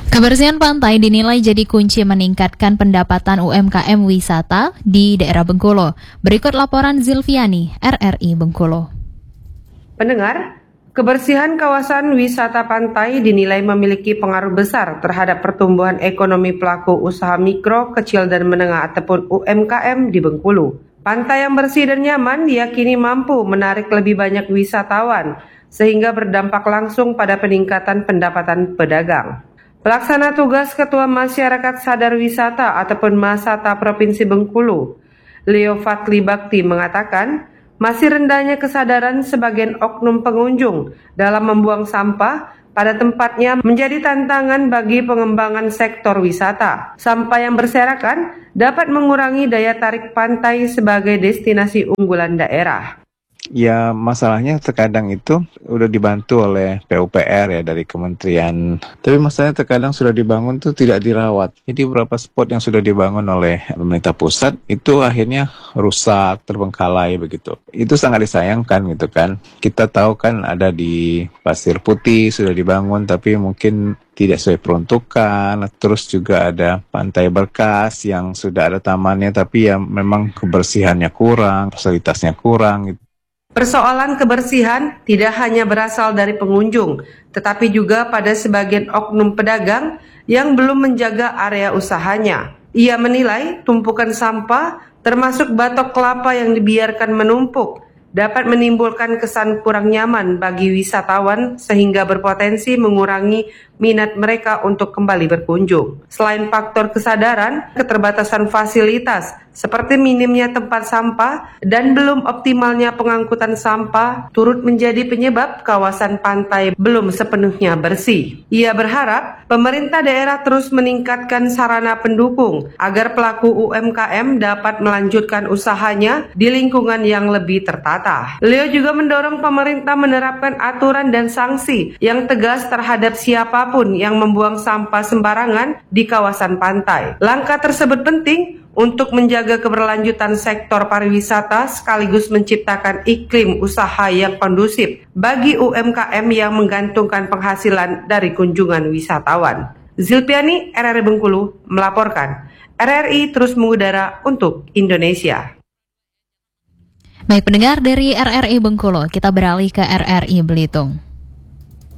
Kebersihan pantai dinilai jadi kunci meningkatkan pendapatan UMKM wisata di daerah Bengkulu. Berikut laporan Zilviani, RRI Bengkulu. Pendengar, kebersihan kawasan wisata pantai dinilai memiliki pengaruh besar terhadap pertumbuhan ekonomi pelaku usaha mikro, kecil dan menengah ataupun UMKM di Bengkulu. Pantai yang bersih dan nyaman diyakini mampu menarik lebih banyak wisatawan, sehingga berdampak langsung pada peningkatan pendapatan pedagang. Pelaksana tugas Ketua Masyarakat Sadar Wisata ataupun Masata Provinsi Bengkulu, Leo Fatli Bakti mengatakan, masih rendahnya kesadaran sebagian oknum pengunjung dalam membuang sampah pada tempatnya menjadi tantangan bagi pengembangan sektor wisata. Sampah yang berserakan dapat mengurangi daya tarik pantai sebagai destinasi unggulan daerah. Ya, masalahnya terkadang itu udah dibantu oleh PUPR ya dari kementerian. Tapi masalahnya terkadang sudah dibangun tuh tidak dirawat. Jadi beberapa spot yang sudah dibangun oleh pemerintah pusat itu akhirnya rusak, terbengkalai begitu. Itu sangat disayangkan gitu kan. Kita tahu kan ada di Pasir Putih sudah dibangun tapi mungkin tidak sesuai peruntukan. Terus juga ada Pantai Berkas yang sudah ada tamannya tapi ya memang kebersihannya kurang, fasilitasnya kurang gitu. Persoalan kebersihan tidak hanya berasal dari pengunjung, tetapi juga pada sebagian oknum pedagang yang belum menjaga area usahanya. Ia menilai tumpukan sampah, termasuk batok kelapa yang dibiarkan menumpuk, dapat menimbulkan kesan kurang nyaman bagi wisatawan sehingga berpotensi mengurangi minat mereka untuk kembali berkunjung. Selain faktor kesadaran, keterbatasan fasilitas seperti minimnya tempat sampah dan belum optimalnya pengangkutan sampah turut menjadi penyebab kawasan pantai belum sepenuhnya bersih. Ia berharap pemerintah daerah terus meningkatkan sarana pendukung agar pelaku UMKM dapat melanjutkan usahanya di lingkungan yang lebih tertata. Leo juga mendorong pemerintah menerapkan aturan dan sanksi yang tegas terhadap siapapun yang membuang sampah sembarangan di kawasan pantai. Langkah tersebut penting untuk menjaga keberlanjutan sektor pariwisata sekaligus menciptakan iklim usaha yang kondusif bagi UMKM yang menggantungkan penghasilan dari kunjungan wisatawan. Zilpiani, RRI Bengkulu, melaporkan. RRI terus mengudara untuk Indonesia. Baik pendengar, dari RRI Bengkulu, kita beralih ke RRI Belitung.